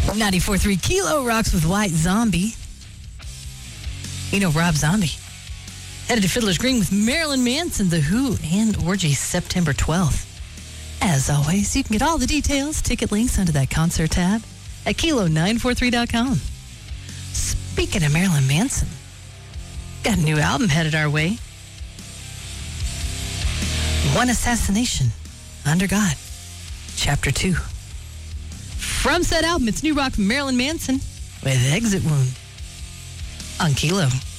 94.3 Kilo rocks with White Zombie. You know Rob Zombie. Headed to Fiddler's Green with Marilyn Manson, The Who, and Orgy September 12th. As always, you can get all the details, ticket links under that concert tab at kilo943.com. Speaking of Marilyn Manson, got a new album headed our way. One Assassination, Under God, Chapter 2. From said album, it's new rock from Marilyn Manson with Exit Wound on Kilo.